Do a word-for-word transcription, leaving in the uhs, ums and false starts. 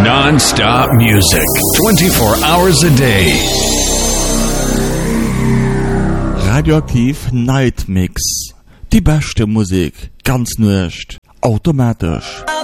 Non-stop music, twenty-four hours a day. Radioaktiv Night Mix. Die beste Musik, ganz nüscht, automatisch.